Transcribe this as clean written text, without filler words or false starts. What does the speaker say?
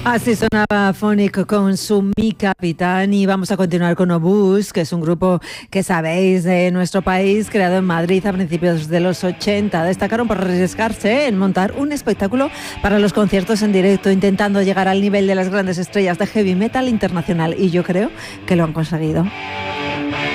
Así sonaba Phonic con su Mi Capitán, y vamos a continuar con Obús, que es un grupo que sabéis de nuestro país, creado en Madrid a principios de los 80. Destacaron por arriesgarse en montar un espectáculo para los conciertos en directo, intentando llegar al nivel de las grandes estrellas de heavy metal internacional, y yo creo que lo han conseguido.